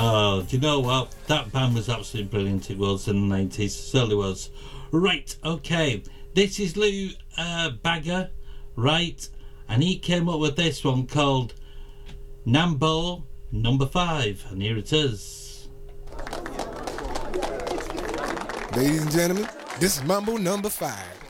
Oh, do you know what? That band was absolutely brilliant. It was in the 90s. Certainly was. Right, okay. This is Lou Bagger, right? And he came up with this one called Nambo Number 5. And here it is. Ladies and gentlemen, this is Mambo Number 5.